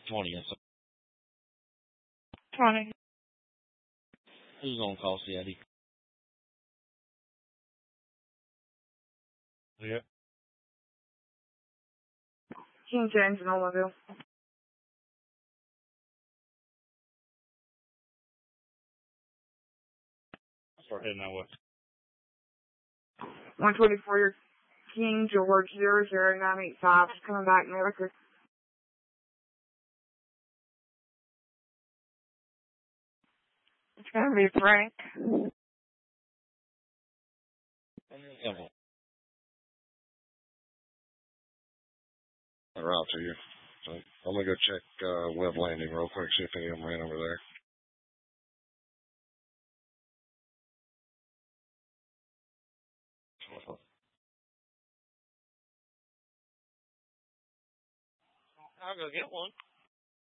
20th. 20. Who's on call, Eddie? Yeah. King James in Olaville. Start heading that way. 124, your King George 00985 is coming back medical. It's going to be Frank. Simple. A route to you. So I'm going to go check Web Landing real quick, see if any of them ran over there. I'll go get one.